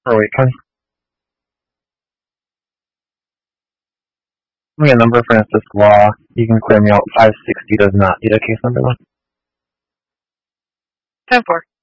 Or wait, can I give me a number for instance law? You can clear me out. 560 does not need a case number one. 10-4.